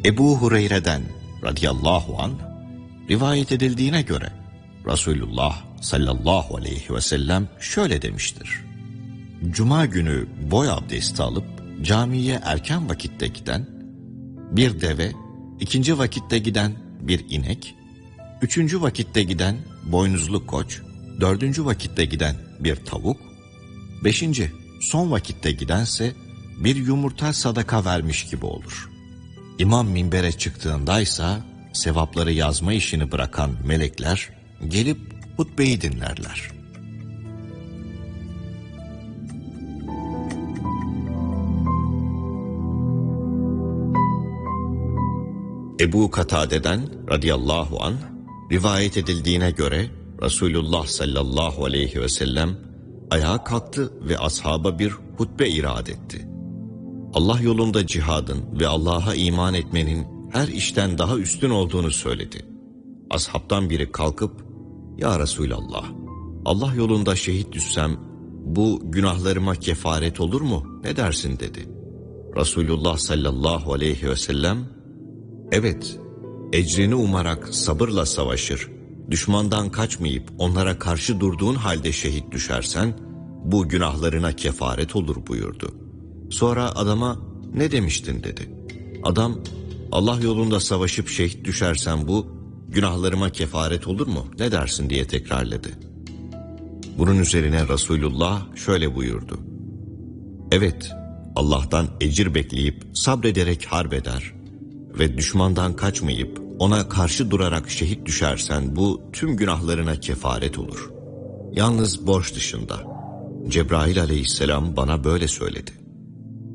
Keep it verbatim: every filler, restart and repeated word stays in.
Ebu Hureyre'den radıyallahu anh rivayet edildiğine göre Resulullah sallallahu aleyhi ve sellem şöyle demiştir: Cuma günü boy abdesti alıp camiye erken vakitte giden bir deve, ikinci vakitte giden bir inek, üçüncü vakitte giden boynuzlu koç, dördüncü vakitte giden bir tavuk, beşinci son vakitte gidense bir yumurta sadaka vermiş gibi olur. İmam minbere çıktığındaysa sevapları yazma işini bırakan melekler gelip hutbeyi dinlerler. Ebu Katade'den radıyallahu anh rivayet edildiğine göre Resulullah sallallahu aleyhi ve sellem ayağa kalktı ve ashaba bir hutbe irad etti. Allah yolunda cihadın ve Allah'a iman etmenin her işten daha üstün olduğunu söyledi. Ashabtan biri kalkıp, "Ya Resulallah, Allah yolunda şehit düşsem bu günahlarıma kefaret olur mu? Ne dersin?" dedi. Resulullah sallallahu aleyhi ve sellem, "Evet, ecrini umarak sabırla savaşır, düşmandan kaçmayıp onlara karşı durduğun halde şehit düşersen bu günahlarına kefaret olur" buyurdu. Sonra adama "Ne demiştin?" dedi. Adam, "Allah yolunda savaşıp şehit düşersen bu günahlarıma kefaret olur mu? Ne dersin?" diye tekrarladı. Bunun üzerine Resulullah şöyle buyurdu: "Evet, Allah'tan ecir bekleyip sabrederek harbeder ve düşmandan kaçmayıp ona karşı durarak şehit düşersen bu tüm günahlarına kefaret olur. Yalnız borç dışında. Cebrail aleyhisselam bana böyle söyledi."